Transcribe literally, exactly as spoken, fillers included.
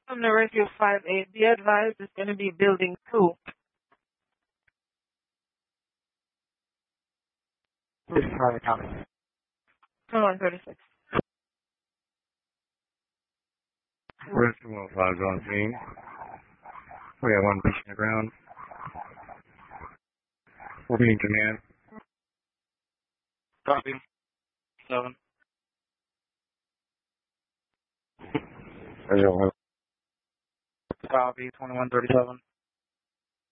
From the Rescue five eight, be advised it's going to be building two. This is Harley County. twenty-one thirty-six. Rescue one oh five on scene. We have one patient on the ground. We're being command. Copy. Seven. Visual. Copy. Twenty-one thirty-seven.